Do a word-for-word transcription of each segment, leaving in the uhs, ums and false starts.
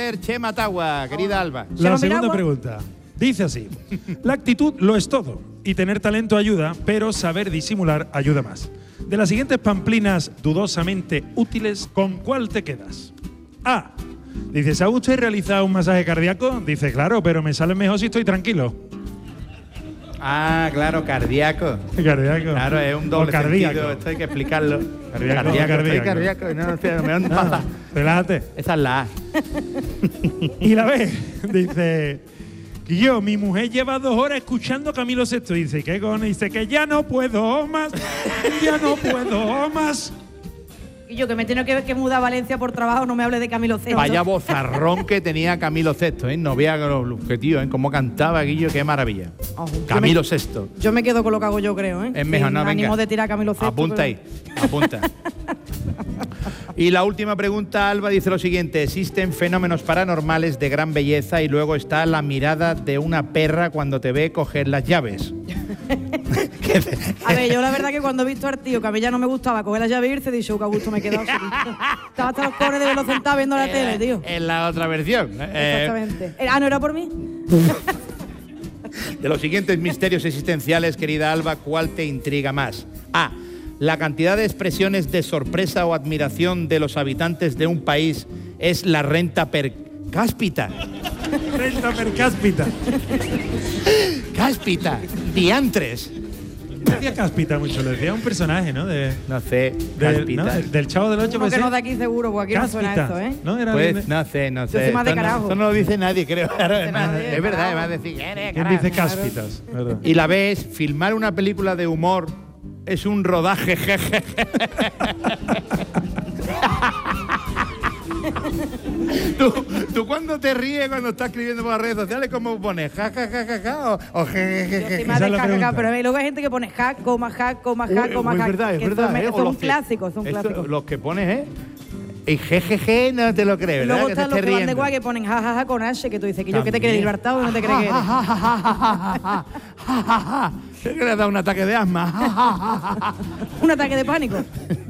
ver, Chema Tagua, querida Alba. La segunda pregunta dice así: la actitud lo es todo y tener talento ayuda, pero saber disimular ayuda más. De las siguientes pamplinas dudosamente útiles, ¿con cuál te quedas? A. Dice, ¿sabe usted realizar un masaje cardíaco? Dice, claro, pero me sale mejor si estoy tranquilo. Ah, claro, cardíaco. Cardíaco. Claro, es un doble sentido, esto hay que explicarlo. Cardíaco, cardíaco, cardíaco. Estoy cardíaco. No, no, sé, me No, pasa. relájate. Esa es la A. Y la B, dice, yo, mi mujer lleva dos horas escuchando Camilo Sesto. Dice, ¿qué con? Dice que ya no puedo más, ya no puedo más. Y yo, que me tengo que, que mudar a Valencia por trabajo, no me hable de Camilo Sesto. Vaya bozarrón que tenía Camilo Sesto, ¿eh? No vea los objetivos, ¿eh? Cómo cantaba Guillo, qué maravilla. Oh, Camilo yo me, Sesto. Yo me quedo con lo que hago yo, creo, ¿eh? Es mejor, Sin no, venga. ánimo de tirar a Camilo Sesto. Apunta pero... ahí, apunta. Y la última pregunta, Alba, dice lo siguiente. Existen fenómenos paranormales de gran belleza y luego está la mirada de una perra cuando te ve coger las llaves. A ver, yo la verdad que cuando he visto al tío, que a mí ya no me gustaba coger la llave y irse, he dicho, que a gusto me he quedado. Estaba hasta los cojones de verlo sentado viendo la tele, tío. En la otra versión. Exactamente. Eh, ah, ¿no era por mí? De los siguientes misterios existenciales, querida Alba, ¿cuál te intriga más? A. La cantidad de expresiones de sorpresa o admiración de los habitantes de un país es la renta per cáspita. Renta per cáspita. Cáspita. Diantres. Decía Cáspita mucho, lo decía un personaje, ¿no? De, no sé, del, Cáspita. ¿no? Del Chavo del Ocho. Uno que no de aquí seguro, porque aquí Cáspita. no suena eso, ¿eh? ¿No? Era Pues de... no sé, no sé. Yo soy más de Esto no- carajo. Esto no lo dice nadie, creo. dice nadie, Es verdad, carajo. va a decir que eres ¿Quién carajo. dice Cáspitas? ¿Verdad? Y la B es filmar una película de humor es un rodaje. jeje. ¿Tú, tú cuando te ríes cuando estás escribiendo por las redes sociales, ¿cómo pones? Ja, ja, ja, ja, ja, o, o je, je, je, Yo je, soy je? más Esa de es la jajaja, pregunta. pero luego hay gente que pone hack, coma, hack, coma, hack, Uy, coma, es hack. verdad, es que verdad. son, ¿eh? O son los que- clásicos, son esto, clásicos. Los que pones, ¿eh? Y jejeje, no te lo crees, Y ¿verdad? luego Que te están los estés que van de riendo. guay que ponen jajaja con H, que tú dices que yo que te También. crees libertado, no te crees que eres. ¿Qué que le ha dado un ataque de asma? Un ataque de pánico.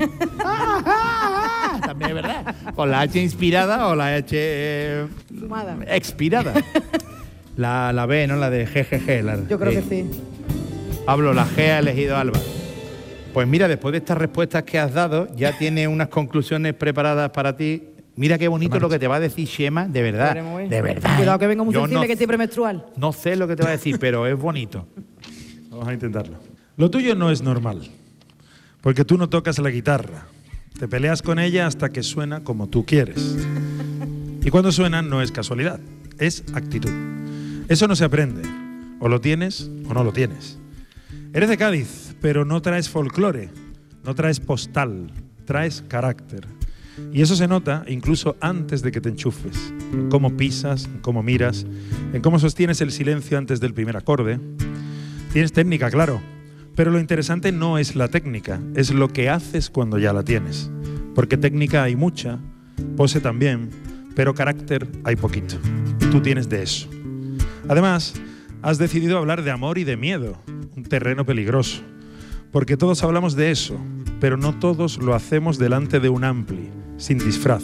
También es verdad. Con la H inspirada o la H eh, Fumada. expirada. La, la B, ¿no? La de jejeje. La, Yo creo que sí. Pablo, la G ha elegido Alba. Pues mira, después de estas respuestas que has dado, ya tiene unas conclusiones preparadas para ti. Mira qué bonito lo que te va a decir Chema, de verdad. Veremos, ¿eh? De verdad. Cuidado ¿eh? que venga muy Yo sensible, no, que estoy premenstrual. no sé lo que te va a decir, pero es bonito. Vamos a intentarlo. Lo tuyo no es normal, porque tú no tocas la guitarra. Te peleas con ella hasta que suena como tú quieres. Y cuando suena no es casualidad, es actitud. Eso no se aprende. O lo tienes o no lo tienes. Eres de Cádiz, pero no traes folclore, no traes postal, traes carácter. Y eso se nota incluso antes de que te enchufes. En cómo pisas, en cómo miras, en cómo sostienes el silencio antes del primer acorde. Tienes técnica, claro, pero lo interesante no es la técnica, es lo que haces cuando ya la tienes. Porque técnica hay mucha, pose también, pero carácter hay poquito. Tú tienes de eso. Además, has decidido hablar de amor y de miedo, un terreno peligroso. Porque todos hablamos de eso, pero no todos lo hacemos delante de un ampli, sin disfraz.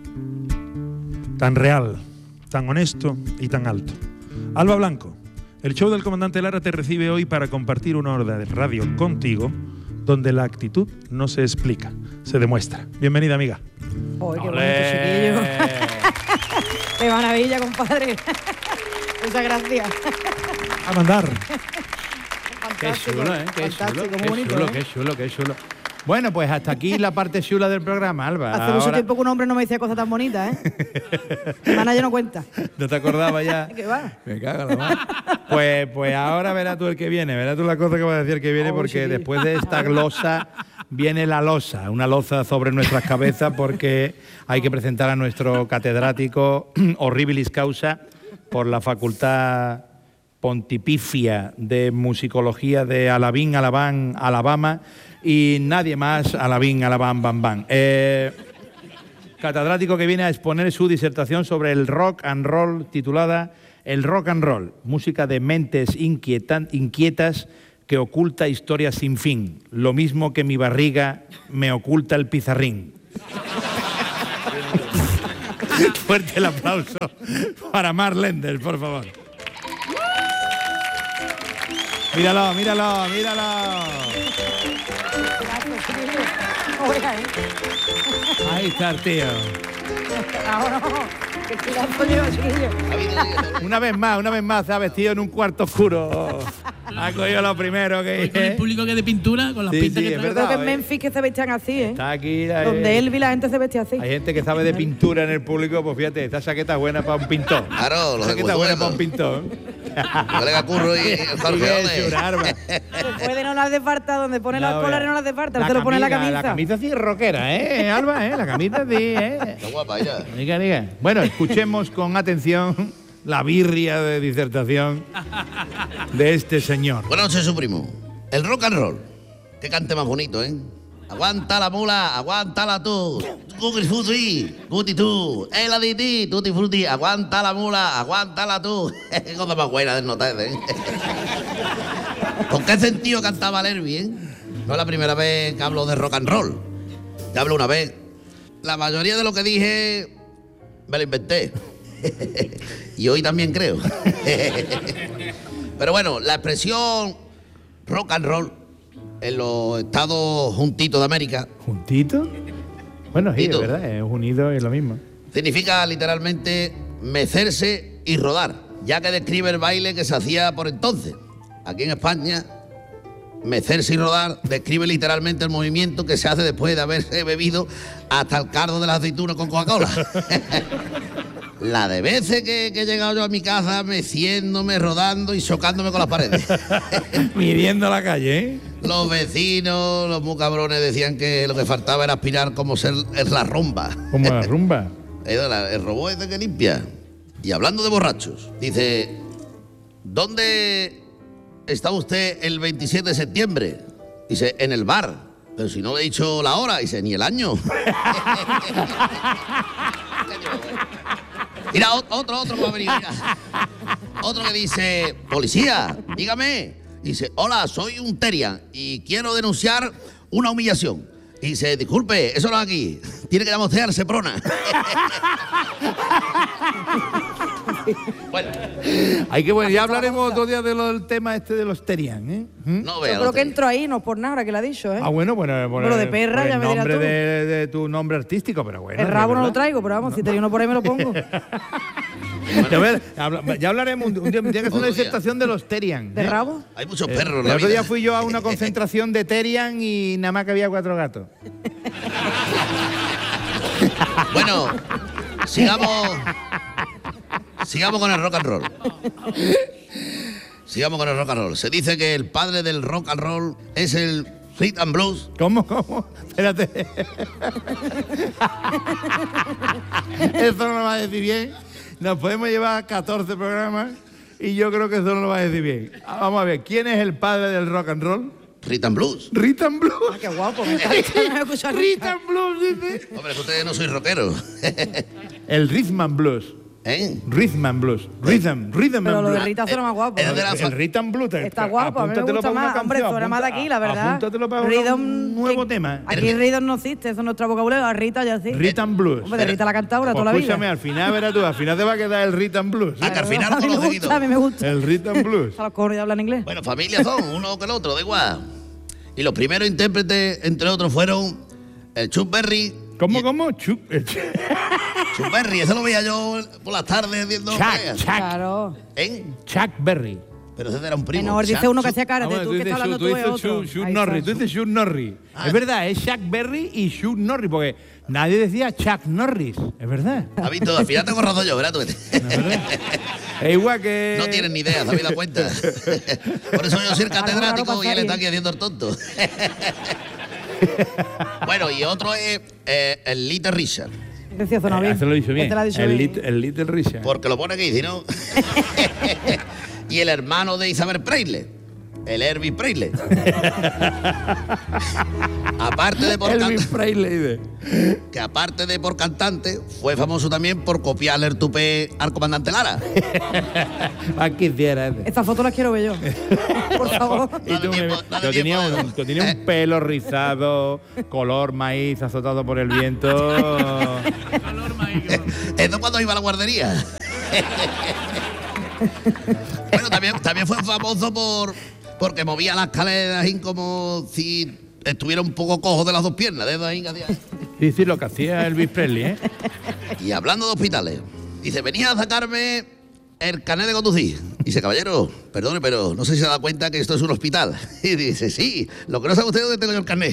Tan real, tan honesto y tan alto. Alba Blanco, el show del Comandante Lara te recibe hoy para compartir una hora de radio contigo, donde la actitud no se explica, se demuestra. Bienvenida, amiga. ¡Ay, qué ¡Olé! bonito, chiquillo! ¡Qué maravilla, compadre! Muchas gracias. A mandar. Qué Fantástico, chulo, ¿eh? Qué chulo, fantástico, muy qué bonito, chulo, ¿eh? qué chulo, qué chulo. Bueno, pues hasta aquí la parte chula del programa, Alba. Hace mucho Ahora- tiempo que un hombre no me decía cosas tan bonitas, ¿eh? Hermana, yo no cuenta. ¿No te acordabas ya? ¿Qué va? Me cago en la mar. Pues, pues ahora verás tú el que viene, verás tú la cosa que vas a decir el que viene, Oh, porque chiquillo. después de esta glosa viene la losa, una loza sobre nuestras cabezas, porque hay que presentar a nuestro catedrático Horribilis Causa por la Facultad Pontificia de Musicología de Alabín, Alabán, Alabama, y nadie más, Alabín, Alabán, Bam, Bam. Eh, catedrático que viene a exponer su disertación sobre el rock and roll, titulada El rock and roll, música de mentes inquietan- inquietas que oculta historias sin fin, lo mismo que mi barriga me oculta el pizarrín. Fuerte el aplauso para Mark Lenders, por favor. Míralo, míralo, míralo. Ahí está el tío. Ahora no, que tirazo lleva, chiquillo. Una vez más, una vez más se ha vestido en un cuarto oscuro. Ha cogido lo primero que Hoy con el público que es de pintura, con las Sí, pintas sí, que es trae. verdad. Creo que en eh. Memphis que se vestían así, ¿eh? Está aquí. eh, Donde Elvis la gente se vestía así. Hay gente que sabe de pintura en el público, pues fíjate, esta chaqueta es buena para un pintor. Claro, los de chaqueta buena Guazuelo. para un pintor. Colega Curro y Jorge Sigue, Ole. Churarba. Puede no le hace falta, donde pone No, los colares vea. no le hace falta, se lo pone en la camisa. La camisa sí es rockera, ¿eh, Alba? ¿eh? La camisa sí, ¿eh? Está guapa ella. Diga, diga. Bueno, escuchemos con atención la birria de disertación de este señor. Buenas noches, su primo. El rock and roll. Qué cante más bonito, ¿eh? Aguanta la mula, aguántala tú. Guti frutti, guti tú. El aditi, tutti frutti. Aguanta la mula, aguántala tú. Qué cosa más buena del notar, ¿eh? ¿Con qué sentido cantaba el Elvis, eh? No es la primera vez que hablo de rock and roll. Ya hablo una vez. La mayoría de lo que dije me lo inventé. Y hoy también creo. Pero bueno, la expresión rock and roll en los Estados Juntitos de América ¿Juntito? Bueno, sí, es Juntito. verdad, es unido, es lo mismo. significa literalmente mecerse y rodar, ya que describe el baile que se hacía por entonces. Aquí en España, mecerse y rodar describe literalmente el movimiento que se hace después de haberse bebido hasta el cardo de las aceitunas con Coca-Cola. La de veces que, que he llegado yo a mi casa meciéndome, rodando y chocándome con las paredes. Midiendo la calle, ¿eh? Los vecinos, los muy cabrones, decían que lo que faltaba era aspirar como ser es la rumba. Como la rumba. El, el robot ese que limpia. Y hablando de borrachos, dice, ¿dónde está usted el veintisiete de septiembre? Dice, en el bar. Pero si no le he dicho la hora, dice, ni el año. Mira, ot- otro, otro que va a venir, mira. Otro que dice, policía, dígame. Dice, hola, soy un Terian y quiero denunciar una humillación. Y dice, disculpe, eso no es aquí. Tiene que llamar usted al Seprona. Bueno, Hay que, bueno, ya hablaremos otro día de lo- del tema este de los Terian, ¿eh? ¿Mm? no Yo vea. creo los que Terian. entró ahí, no por nada, ahora que lo ha dicho, ¿eh? Ah, bueno, bueno, bueno. Pero de perra, por ya el me dirás nombre tú. de, de tu nombre artístico, pero bueno. El de rabo no lo verdad. traigo, pero vamos, si tenía uno por ahí me lo pongo. A ver, habla- ya hablaremos un, un día, un día que hacer una Otro día. disertación de los Terian. ¿De ¿eh? rabo? Hay muchos Eh, perros en el la otro vida. día fui yo a una concentración de Terian y nada más que había cuatro gatos. Bueno, sigamos. Sigamos con el rock and roll. Sigamos con el rock and roll. Se dice que el padre del rock and roll es el rhythm and blues. ¿Cómo? ¿Cómo? Espérate. Eso no lo va a decir bien. Nos podemos llevar catorce programas y yo creo que eso no lo va a decir bien. Ah, Vamos a ver, ¿quién es el padre del rock and roll? Rhythm and blues. Rhythm Blues. Ah, qué guapo, me encanta. No he escuchado nunca. Rhythm Blues, dice. Hombre, que ustedes no soy rockero. El Rhythm and Blues. ¿Eh? Rhythm and Blues. Rhythm, Rhythm Pero and lo de Blues. Rita suena más guapo. Es de la El, fa- el Rhythm Blues. te- Está guapo, a mí me apúntatelo gusta para una más. Hombre, canción, suena más de aquí, la verdad. Apúntatelo para Rhythm, un nuevo que- tema. Aquí Rhythm no existe, eso es nuestro vocabulario. A Rita ya sí. Rhythm Blues. Hombre, de Rita la cantadora toda la vida. Escúchame, al final verás tú, al final te va a quedar el Rhythm Blues. Ah, que al final A mí no me lo he seguido. gusta, a mí me gusta. El Rhythm Blues. A los coros ya hablan inglés. Bueno, familia son, uno que el otro, da igual. Y los primeros intérpretes, entre otros, fueron el Chuck Berry. ¿Cómo, cómo? Chuck, Chuck Berry, eso lo veía yo por las tardes viendo. Chuck, peleas. Chuck, Claro. ¿Eh? Chuck Berry. Pero ese era un Eh, primo. no, dice Chuck- uno que Chuck- hacía cara Ah, de bueno, tú que estás hablando tú, es dices otro. Chuck, Chuck Ahí Norris, está. tú dices Chuck Norris. Ah. Es verdad, es Chuck Berry y Chuck Norris, porque nadie decía Chuck Norris, es verdad. ¿Has visto? Al final tengo razón yo, ¿verdad? Tú? Es verdad. Es igual que... No tienen ni idea, ¿se habéis dado cuenta? Por eso yo soy el Algo raro catedrático y pasa él ahí. está aquí haciendo el tonto. Bueno, y otro es eh, el Little Richard. Decía, sonó bien. Este lo hizo bien. Este lo ha dicho el, bien. lit- el Little Richard. Porque lo pone aquí, si no. Y el hermano de Isabel Presley. el Elvis Presley. Aparte de por Elvis cantante, Presley. que aparte de por cantante, fue famoso también por copiarle el tupé al comandante Lara. Más quisiera ese. Estas fotos las quiero ver yo. Por favor. Y tú, me- tiempo, dale tú tenías tiempo. un, tú tenías un Eh. pelo rizado, color maíz azotado por el viento. Calor, maíz. Eso cuando iba a la guardería. Bueno, también, también fue famoso por porque movía las escaleras así como si estuviera un poco cojo de las dos piernas. De ahí, hacia- Sí, sí, lo que hacía Elvis Presley, ¿eh? Y hablando de hospitales, dice, venía a sacarme el carnet de conducir. Dice, caballero, perdone, pero no sé si se da cuenta que esto es un hospital. Y dice, sí, lo que no sabe usted es dónde tengo yo el carnet.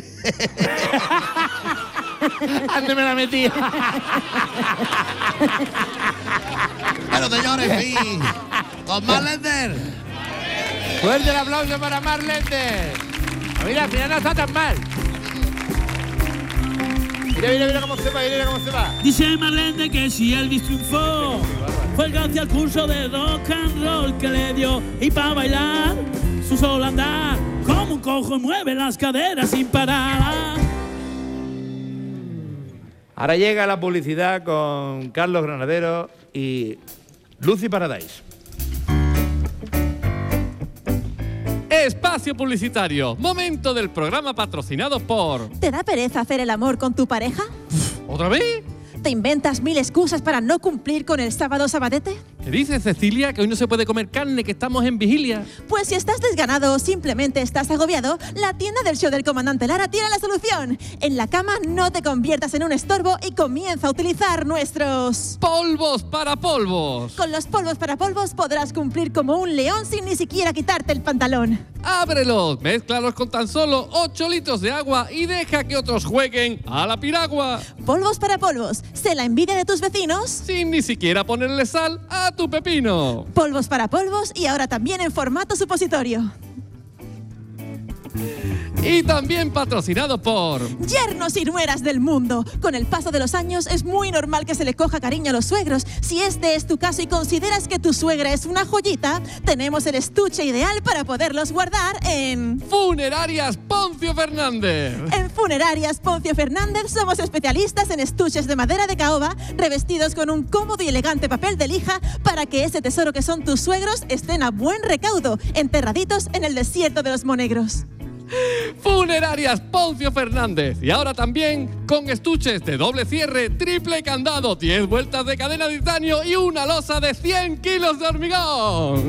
Antes me la metía. Bueno, señores, en fin, con más Lender. Fuerte el aplauso para Marlende. Mira, al final no está tan mal. Mira, mira, mira cómo se va, mira cómo se va. Dice Marlene que si Elvis triunfó fue gracias al curso de rock and roll que le dio. Y para bailar, su solo andar, como un cojo mueve las caderas sin parar. Ahora llega la publicidad con Carlos Granadero y Lucy Paradise. Espacio publicitario. Momento del programa patrocinado por... ¿Te da pereza hacer el amor con tu pareja? ¿Otra vez? ¿Te inventas mil excusas para no cumplir con el sábado sabadete? ¿Qué dices, Cecilia? Que hoy no se puede comer carne, que estamos en vigilia. Pues si estás desganado o simplemente estás agobiado, la tienda del show del comandante Lara tiene la solución. En la cama no te conviertas en un estorbo y comienza a utilizar nuestros... ¡Polvos para polvos! Con los polvos para polvos podrás cumplir como un león sin ni siquiera quitarte el pantalón. ¡Ábrelos! Mézclalos con tan solo ocho litros de agua y deja que otros jueguen a la piragua. Polvos para polvos. ¿Se la envidia de tus vecinos? Sin ni siquiera ponerle sal a tu pepino. Polvos para polvos y ahora también en formato supositorio. Y también patrocinado por... Yernos y nueras del mundo. Con el paso de los años es muy normal que se le coja cariño a los suegros. Si este es tu caso y consideras que tu suegra es una joyita, tenemos el estuche ideal para poderlos guardar en... Funerarias Poncio Fernández. En Funerarias Poncio Fernández somos especialistas en estuches de madera de caoba revestidos con un cómodo y elegante papel de lija para que ese tesoro que son tus suegros estén a buen recaudo, enterraditos en el desierto de los monegros. Funerarias Poncio Fernández. Y ahora también con estuches de doble cierre, triple candado, diez vueltas de cadena de titanio y una losa de cien kilos de hormigón.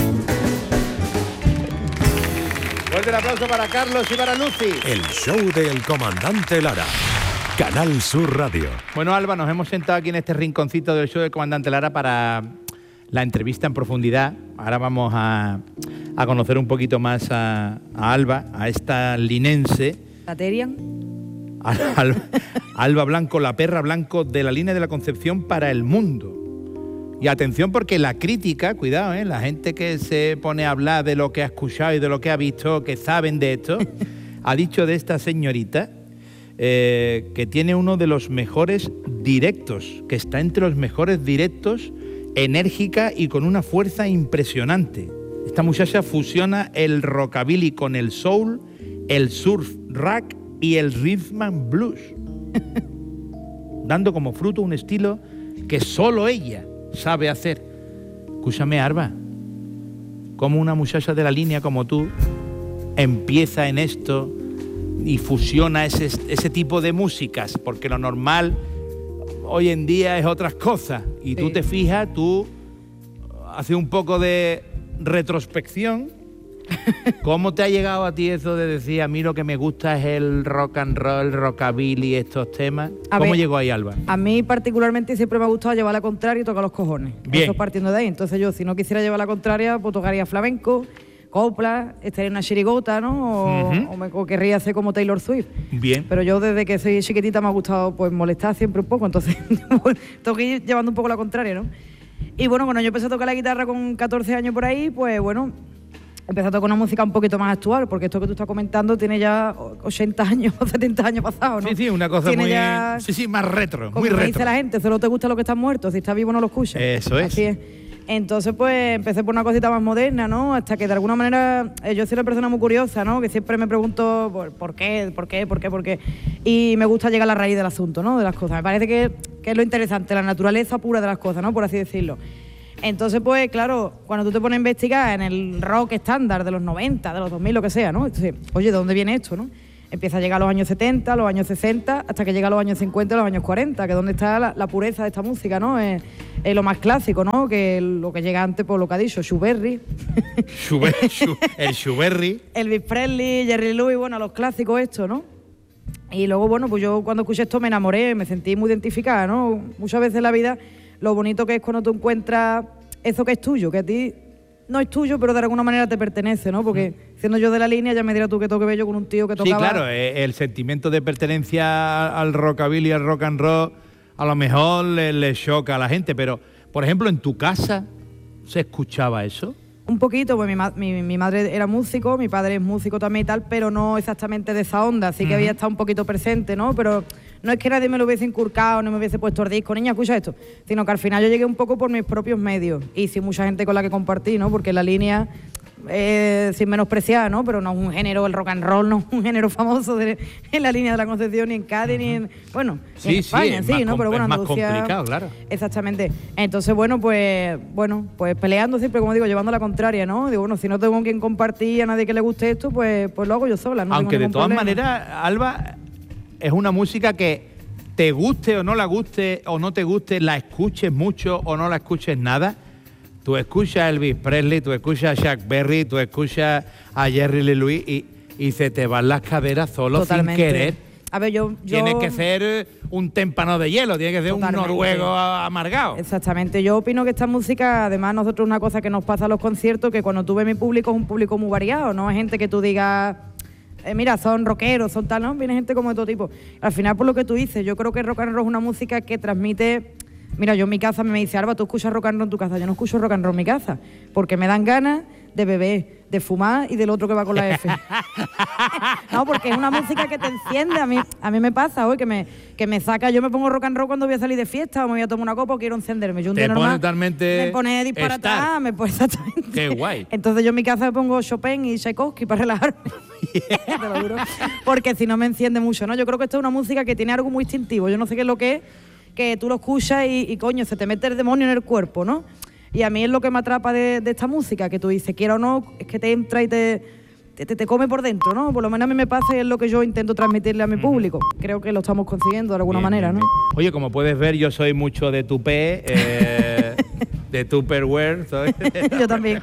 Fuerte el aplauso para Carlos y para Lucy. El show del comandante Lara. Canal Sur Radio. Bueno, Alba, nos hemos sentado aquí en este rinconcito del show del comandante Lara para la entrevista en profundidad. Ahora vamos a, a conocer un poquito más a, a Alba, a esta linense. Laterian. Al- Al- Alba Blanco, la perra blanco de la línea de la Concepción para el mundo. Y atención porque la crítica, cuidado, ¿eh? La gente que se pone a hablar de lo que ha escuchado y de lo que ha visto, que saben de esto, ha dicho de esta señorita eh, que tiene uno de los mejores directos, que está entre los mejores directos, enérgica y con una fuerza impresionante. Esta muchacha fusiona el rockabilly con el soul, el surf rock y el rhythm and blues, dando como fruto un estilo que solo ella sabe hacer. Escúchame, Arba, ¿cómo una muchacha de la línea como tú empieza en esto y fusiona ese, ese tipo de músicas? Porque lo normal hoy en día es otras cosas. Y tú Sí. te fijas, tú haces un poco de retrospección. ¿Cómo te ha llegado a ti eso de decir, a mí lo que me gusta es el rock and roll, el rockabilly, estos temas? A ¿Cómo ver, llegó ahí, Alba? A mí particularmente siempre me ha gustado llevar la contraria y tocar los cojones. Bien. Eso partiendo de ahí. Entonces yo, si no quisiera llevar la contraria, pues tocaría flamenco, copla, estaría en una chirigota, ¿no? O, Ujú. o me, o querría hacer como Taylor Swift. Bien. Pero yo desde que soy chiquitita me ha gustado pues molestar siempre un poco, entonces tengo que ir llevando un poco la contraria, ¿no? Y bueno, cuando yo empecé a tocar la guitarra con catorce años por ahí, pues bueno, empecé a tocar una música un poquito más actual, porque esto que tú estás comentando tiene ya ochenta años o setenta años pasados, ¿no? Sí, sí, una cosa Tiene muy... ya- Sí, sí, más retro, Como muy me retro. dice la gente, solo te gusta lo que está muerto, si está vivo no lo escuchas. Eso es. Así es. Entonces, pues, empecé por una cosita más moderna, ¿no? Hasta que, de alguna manera, eh, yo soy una persona muy curiosa, ¿no? Que siempre me pregunto por, por qué, por qué, por qué, por qué. Y me gusta llegar a la raíz del asunto, ¿no? De las cosas. Me parece que, que es lo interesante, la naturaleza pura de las cosas, ¿no? Por así decirlo. Entonces, pues, claro, cuando tú te pones a investigar en el rock estándar de los noventa, de los dos mil, lo que sea, ¿no? Entonces, oye, ¿de dónde viene esto, no? Empieza a llegar a los años setenta, los años sesenta, hasta que llega a los años cincuenta y los años cuarenta, que es donde está la, la pureza de esta música, ¿no? Es, es lo más clásico, ¿no? Que lo que llega antes, por lo que ha dicho, Schubert. Schubert, Schu- el Schubert. Elvis Presley, Jerry Lewis, bueno, los clásicos estos, ¿no? Y luego, bueno, pues yo cuando escuché esto me enamoré, me sentí muy identificada, ¿no? Muchas veces en la vida lo bonito que es cuando tú encuentras eso que es tuyo, que a ti no es tuyo, pero de alguna manera te pertenece, ¿no? Porque siendo yo de la línea, ya me dirás tú que toque bello con un tío que tocaba... Sí, claro, eh, el sentimiento de pertenencia al rockabilly, al rock and roll, a lo mejor le, le choca a la gente, pero, por ejemplo, en tu casa, ¿se escuchaba eso? Un poquito, pues mi, ma- mi, mi madre era músico, mi padre es músico también y tal, pero no exactamente de esa onda, así que Ujú. había estado un poquito presente, ¿no? Pero no es que nadie me lo hubiese inculcado, no me hubiese puesto el disco, niña, escucha esto, sino que al final yo llegué un poco por mis propios medios y sin mucha gente con la que compartí, ¿no? Porque la línea, eh, sin menospreciar, ¿no? Pero no es un género, el rock and roll no es un género famoso de, en la línea de la Concepción, ni en Cádiz, ni en... Bueno, Sí, en sí, España, es sí, más ¿no? com- Pero bueno, es más Andalucía- complicado, claro. Exactamente. Entonces, bueno, pues bueno, pues peleando siempre, como digo, llevando la contraria, ¿no? Digo, bueno, si no tengo con quien compartir, a nadie que le guste esto, pues, pues lo hago yo sola. No Aunque tengo de ningún todas problema. maneras, Alba, es una música que te guste o no la guste o no te guste, la escuches mucho o no la escuches nada. Tú escuchas a Elvis Presley, tú escuchas a Chuck Berry, tú escuchas a Jerry Lee Lewis y, y se te van las caderas solo Totalmente. sin querer. A ver, yo... yo Tienes que ser eh, un témpano de hielo, tienes que ser Totalmente. un noruego a- amargado. Exactamente. Yo opino que esta música, además, nosotros una cosa que nos pasa a los conciertos, que cuando tú ves mi público es un público muy variado, no es gente que tú digas... Eh, mira, son rockeros, son tal, ¿no? Viene gente como de todo tipo. Al final, por lo que tú dices, yo creo que rock and roll es una música que transmite... Mira, yo en mi casa me dice, Alba, tú escuchas rock and roll en tu casa. Yo no escucho rock and roll en mi casa, porque me dan ganas de beber, de fumar y del otro que va con la F. No, porque es una música que te enciende. A mí, a mí me pasa hoy que me, que me saca. Yo me pongo rock and roll cuando voy a salir de fiesta o me voy a tomar una copa o quiero encenderme. Yo un Te día pone normal totalmente me pone disparatada, estar. me pone exactamente. Qué guay. Entonces yo en mi casa me pongo Chopin y Tchaikovsky para relajarme. Te lo juro. Porque si no me enciende mucho, ¿no? Yo creo que esto es una música que tiene algo muy instintivo. Yo no sé qué es lo que es, que tú lo escuchas y, y coño, se te mete el demonio en el cuerpo, ¿no? Y a mí es lo que me atrapa de, de esta música, que tú dices, quiera o no, es que te entra y te, te, te- te come por dentro, ¿no? Por lo menos a mí me pasa y es lo que yo intento transmitirle a mi público. Creo que lo estamos consiguiendo de alguna Bien, manera, bien, ¿no? bien. Oye, como puedes ver, yo soy mucho de tupé, eh, de Tupperware, soy Yo también.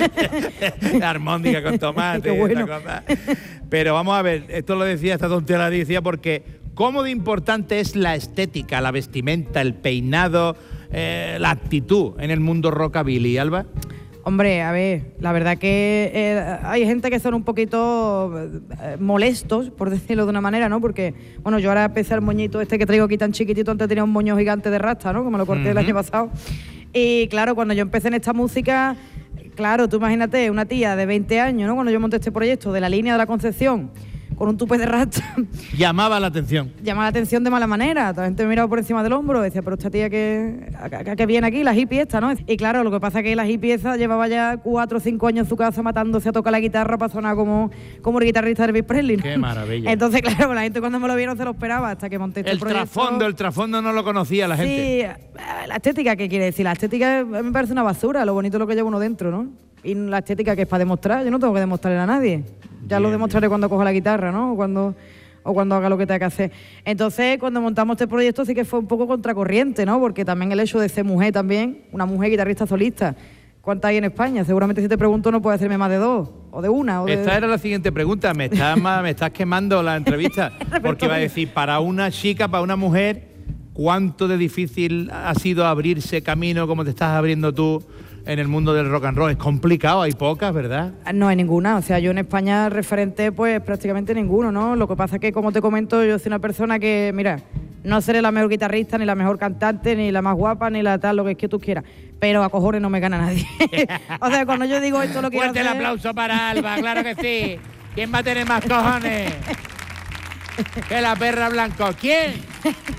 armónica con tomate, Qué bueno. esta cosa. Pero vamos a ver, esto lo decía, esta tontería la decía porque cómo de importante es la estética, la vestimenta, el peinado, eh, la actitud en el mundo rockabilly, Alba. Hombre, a ver, la verdad que eh, hay gente que son un poquito eh, molestos, por decirlo de una manera, ¿no? Porque, bueno, yo ahora pese al moñito este que traigo aquí tan chiquitito, antes tenía un moño gigante de rasta, ¿no? Como lo corté el Ujú. año pasado. Y claro, cuando yo empecé en esta música, claro, tú imagínate, una tía de veinte años, ¿no? Cuando yo monté este proyecto de la línea de la Concepción, con un tupé de rasta, Llamaba la atención. llama la atención de mala manera. La gente me miraba por encima del hombro, decía, pero esta tía que, que, que viene aquí, la hippie esta, ¿no? Y claro, lo que pasa es que la hippie esa llevaba ya cuatro o cinco años en su casa matándose a tocar la guitarra para sonar como, como el guitarrista de Elvis Presley, ¿no? Qué maravilla. Entonces, claro, la gente cuando me lo vieron se lo esperaba hasta que monté este El proyecto. trasfondo, el trasfondo no lo conocía la gente. Sí, eh, la estética, ¿qué quiere decir? La estética me parece una basura, lo bonito es lo que lleva uno dentro, ¿no? Y la estética que es para demostrar, yo no tengo que demostrarle a nadie. Ya lo Bien, demostraré cuando coja la guitarra, ¿no? O cuando, o cuando haga lo que tenga que hacer. Entonces, cuando montamos este proyecto sí que fue un poco contracorriente, ¿no? Porque también el hecho de ser mujer también, una mujer guitarrista solista, ¿cuántas hay en España? Seguramente si te pregunto no puede hacerme más de dos, o de una, o de... Esta era la siguiente pregunta. Me estás, ma- me estás quemando la entrevista. Porque iba a decir, para una chica, para una mujer, ¿cuánto de difícil ha sido abrirse camino como te estás abriendo tú en el mundo del rock and roll? Es complicado, hay pocas, ¿verdad? No hay ninguna, o sea, yo en España referente pues prácticamente ninguno, ¿no? Lo que pasa es que, como te comento, yo soy una persona que, mira, no seré la mejor guitarrista, ni la mejor cantante, ni la más guapa, ni la tal, lo que es que tú quieras, pero a cojones no me gana nadie. O sea, cuando yo digo esto lo quiero Fuerte el hacer... aplauso para Alba, claro que sí. ¿Quién va a tener más cojones? Que la perra blanco. ¿Quién?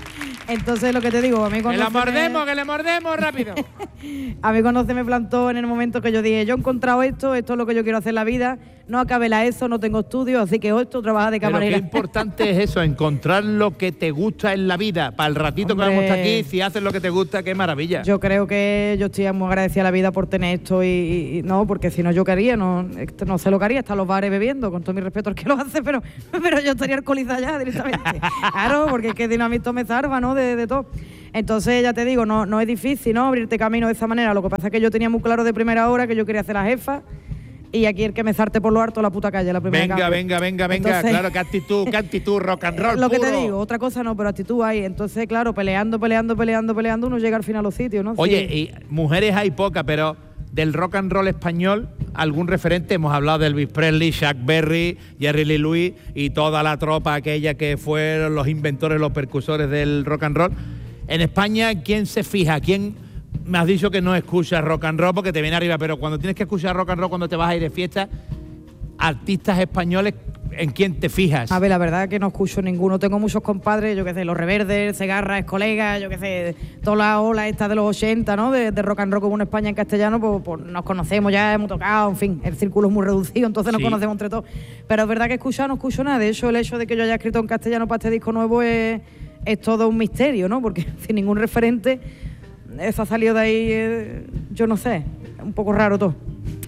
Entonces, lo que te digo, a mí Que cuando la se me- mordemos, que le mordemos rápido. A mí cuando se me plantó en el momento que yo dije, yo he encontrado esto, esto es lo que yo quiero hacer en la vida, no acabé la ESO, no tengo estudios, así que esto trabaja de Pero camarera. qué importante es eso, encontrar lo que te gusta en la vida. Para el ratito Hombre. que vamos a estar aquí, si haces lo que te gusta, qué maravilla. Yo creo que yo estoy muy agradecida a la vida por tener esto y, y- y no, porque si no yo quería, no, esto no sé lo que haría, estar en los bares bebiendo, con todo mi respeto al que lo hace, pero, pero yo estaría alcoholizada ya directamente. Claro, porque es que Dinamito me salva, ¿no? De, de todo. Entonces, ya te digo, no, no es difícil, ¿no? Abrirte camino de esa manera. Lo que pasa es que yo tenía muy claro de primera hora que yo quería ser la jefa. Y aquí el que me zarte por lo harto la puta calle, la primera Venga, cambio. venga, venga, venga. Entonces- Claro, qué actitud, qué actitud, rock and roll Lo que te puro. digo, otra cosa no, pero actitud hay. Entonces, claro, peleando, peleando, peleando, peleando, uno llega al final a los sitios, ¿no? Oye, Sí. y mujeres hay pocas, pero del rock and roll español, algún referente. Hemos hablado de Elvis Presley, Chuck Berry, Jerry Lee Lewis y toda la tropa aquella que fueron los inventores, los percusores del rock and roll. En España, ¿quién se fija? ¿Quién me has dicho que no escuchas rock and roll porque te viene arriba? Pero cuando tienes que escuchar rock and roll, cuando te vas a ir de fiesta, artistas españoles, ¿en quién te fijas? A ver, la verdad que no escucho ninguno. Tengo muchos compadres, yo qué sé, Los Reverdes, Segarra es colega, yo qué sé, toda la ola esta de los ochenta, ¿no? De, de rock and roll como en España en castellano, pues, pues nos conocemos ya, hemos tocado, en fin, el círculo es muy reducido, entonces nos Sí. conocemos entre todos. Pero es verdad que escuchar no escucho nada. De hecho, el hecho de que yo haya escrito en castellano para este disco nuevo es, es todo un misterio, ¿no? Porque sin ningún referente, eso ha salido de ahí, eh, yo no sé, un poco raro todo.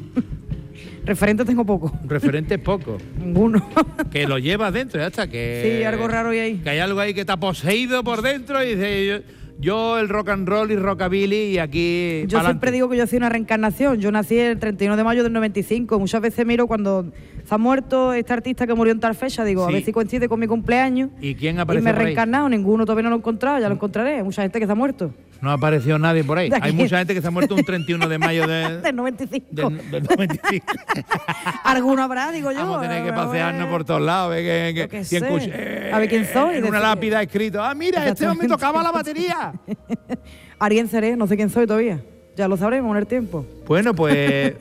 Referentes tengo poco, Referentes pocos. ninguno. Que lo llevas dentro, ya está. Que, Sí, algo raro hay ahí. Que hay algo ahí que te ha poseído por dentro y dice yo, yo el rock and roll y rockabilly y aquí. Yo pa'lante. siempre digo que yo soy una reencarnación. Yo nací el treinta y uno de mayo del noventa y cinco. Muchas veces miro cuando se ha muerto este artista que murió en tal fecha, digo, Sí. a ver si coincide con mi cumpleaños. ¿Y quién Y aparece me he por ahí? reencarnado, ninguno todavía no lo he encontrado, ya lo encontraré. Hay mucha gente que se ha muerto. No ha aparecido nadie por ahí. De Hay aquí. mucha gente que se ha muerto un treinta y uno de mayo de, Del noventa y cinco. del, del noventa y cinco. Alguno habrá, digo yo. Vamos a tener que a ver. pasearnos por todos lados. Ver que, que- Yo qué y sé. escuch- eh, A ver quién soy, En una decirle. lápida escrito, ah, mira, este hombre Exactamente. tocaba la batería. Alguien seré, no sé quién soy todavía. Ya lo sabremos en el tiempo. Bueno, pues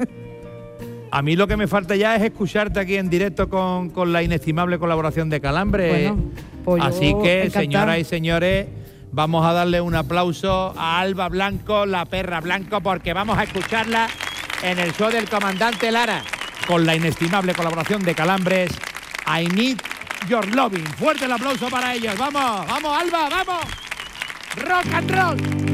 a mí lo que me falta ya es escucharte aquí en directo con, con la inestimable colaboración de Calambre. Bueno, pues yo Así que, encantada. señoras y señores, vamos a darle un aplauso a Alba Blanco, la perra Blanco, porque vamos a escucharla en el show del comandante Lara, con la inestimable colaboración de Calambres, I Need Your Loving. Fuerte el aplauso para ellos. Vamos, vamos, Alba, vamos. Rock and roll.